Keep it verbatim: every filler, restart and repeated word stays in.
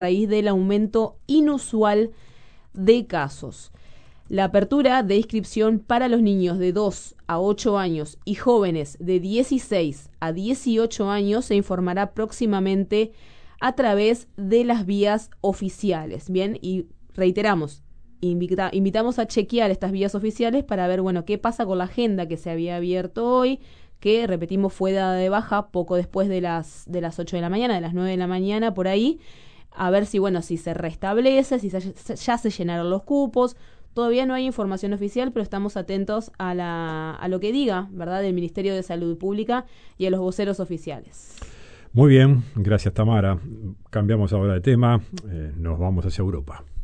raíz del aumento inusual de casos. La apertura de inscripción para los niños de dos a ocho años y jóvenes de dieciséis a dieciocho años se informará próximamente a través de las vías oficiales. Bien, y reiteramos, invita, invitamos a chequear estas vías oficiales para ver, bueno, qué pasa con la agenda que se había abierto hoy, que, repetimos, fue dada de baja poco después de las, de las ocho de la mañana, de las nueve de la mañana, por ahí, a ver si, bueno, si se restablece, si se, ya se llenaron los cupos. Todavía no hay información oficial, pero estamos atentos a, la, a lo que diga, ¿verdad?, del Ministerio de Salud Pública y a los voceros oficiales. Muy bien, gracias Tamara. Cambiamos ahora de tema, eh, nos vamos hacia Europa.